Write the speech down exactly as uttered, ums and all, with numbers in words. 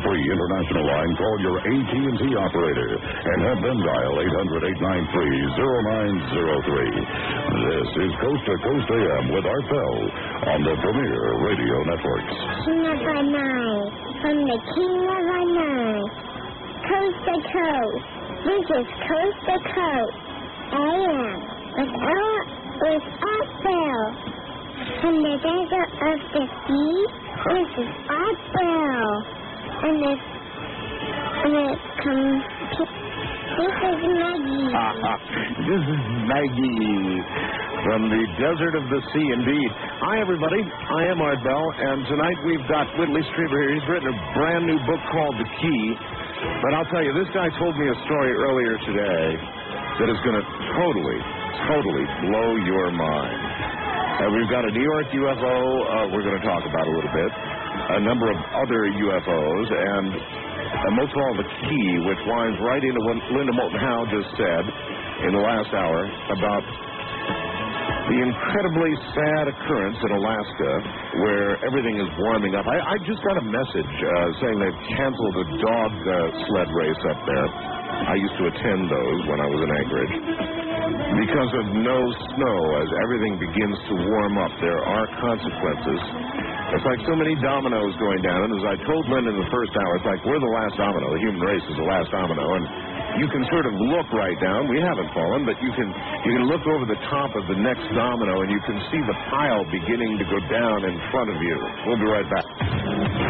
toll-free international line, call your A T and T operator and have them dial eight hundred, eight nine three, zero nine zero three. This is Coast to Coast A M with Art Bell on the Premier Radio Networks. King of our night, from the King of our night, coast to coast. This is Coast to Coast A M with our, with Art Bell. From the desert of the sea, this is Art Bell. And the, and the, com, this is Maggie. This is Maggie from the desert of the sea, indeed. Hi, everybody. I am Art Bell, and tonight we've got Whitley Strieber here. He's written a brand new book called The Key. But I'll tell you, this guy told me a story earlier today that is going to totally, totally blow your mind. Uh, we've got a New York U F O uh, we're going to talk about a little bit, a number of other U F Os, and uh, most of all, The Key, which winds right into what Linda Moulton Howe just said in the last hour about the incredibly sad occurrence in Alaska where everything is warming up. I, I just got a message uh, saying they've canceled a dog uh, sled race up there. I used to attend those when I was in Anchorage. Because of no snow, as everything begins to warm up, there are consequences. It's like so many dominoes going down, and as I told Lynn in the first hour, it's like we're the last domino. The human race is the last domino, and you can sort of look right down. We haven't fallen, but you can you can look over the top of the next domino, and you can see the pile beginning to go down in front of you. We'll be right back.